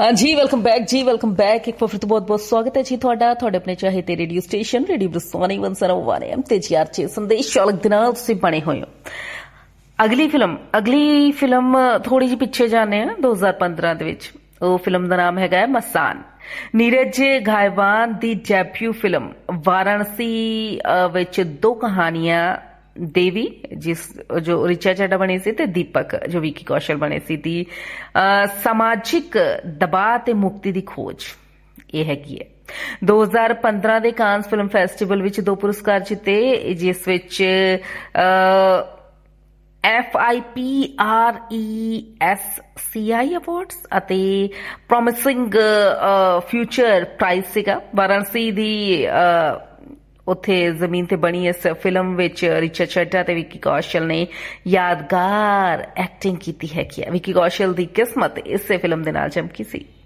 हाँ जी, welcome back जी, welcome back. एक बार फिर तो बहुत बहुत स्वागत है जी ਤੁਹਾਡਾ ਆਪਣੇ ਚਾਹੇ ਤੇ ਰੇਡੀਓ ਸਟੇਸ਼ਨ ਰੇਡੀਓ ਬਰਸਾਨੀ 101 FM ਤੇ ਜੀ ਆਰਚੇ ਸੰਦੇਸ਼ ਚਾਲਕ ਦੇ ਨਾਲ ਤੁਸੀਂ ਬਣੇ ਹੋਏ ਹੋ। ਅਗਲੀ ਫਿਲਮ ਥੋੜੀ ਜਿਹੀ ਪਿੱਛੇ ਜਾਂਦੇ ਆ 2015 ਦੇ ਵਿੱਚ। ਉਹ ਫਿਲਮ ਦਾ ਨਾਮ ਹੈਗਾ ਮਸਾਨ। ਨੀਰਜ ਘਾਇਵਾਨ ਦੀ ਡੈਬਿਊ ਫਿਲਮ ਵਾਰਾਣਸੀ ਵਿੱਚ ਦੋ ਕਹਾਣੀਆਂ देवी जिस जो रिचा चड्ढा बने सी ते दीपक जो विकी कौशल बने सी दी समाजिक दबाव ते मुक्ति दी खोज ये हैगी है। 2015 ਦੇ ਕਾਂਸ ਫਿਲਮ ਫੈਸਟੀਵਲ ਵਿੱਚ ਦੋ ਪੁਰਸਕਾਰ ਜਿੱਤੇ, ਜਿਸ ਵਿੱਚ FIPRESCI ਅਵਾਰਡਸ ਅਤੇ ਪ੍ਰੋਮਿਸਿੰਗ ਫਿਊਚਰ ਪ੍ਰਾਈਜ਼ ਸੀਗਾ। ਵਾਰਾਣਸੀ ਦੀ ਉੱਥੇ ਜ਼ਮੀਨ ਤੇ ਬਣੀ ਇਸ ਫਿਲਮ ਵਿੱਚ ਰਿਚਾ ਚੱਢਾ ਤੇ ਵਿੱਕੀ ਕੌਸ਼ਲ ਨੇ ਯਾਦਗਾਰ ਐਕਟਿੰਗ ਕੀਤੀ ਹੈਗੀ ਹੈ। ਵਿੱਕੀ ਕੌਸ਼ਲ ਦੀ ਕਿਸਮਤ ਇਸੇ ਫਿਲਮ ਦੇ ਨਾਲ ਚਮਕੀ ਸੀ।